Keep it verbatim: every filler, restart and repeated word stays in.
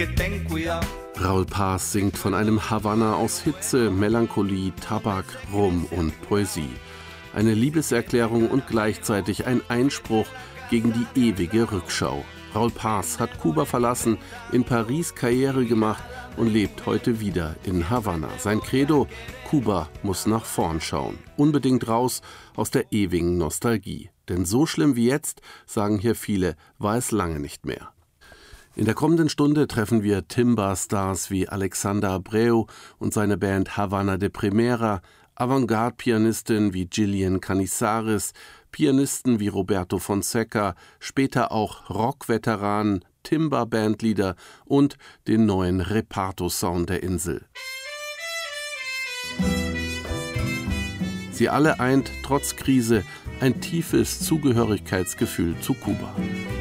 Raúl Paz singt von einem Havanna aus Hitze, Melancholie, Tabak, Rum und Poesie. Eine Liebeserklärung und gleichzeitig ein Einspruch gegen die ewige Rückschau. Raúl Paz hat Kuba verlassen, in Paris Karriere gemacht und lebt heute wieder in Havanna. Sein Credo: Kuba muss nach vorn schauen. Unbedingt raus aus der ewigen Nostalgie. Denn so schlimm wie jetzt, sagen hier viele, war es lange nicht mehr. In der kommenden Stunde treffen wir Timba-Stars wie Alexander Abreu und seine Band Havana de Primera, Avantgarde-Pianistin wie Gillian Canizares, Pianisten wie Roberto Fonseca, später auch Rock-Veteranen, Timba-Bandleader und den neuen Reparto-Sound der Insel. Sie alle eint trotz Krise ein tiefes Zugehörigkeitsgefühl zu Kuba.